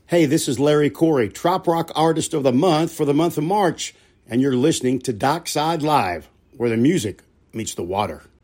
Hey, this is Larry Corey, Trop Rock Artist of the Month for the month of March, and you're listening to Dockside Live, where the music meets the water.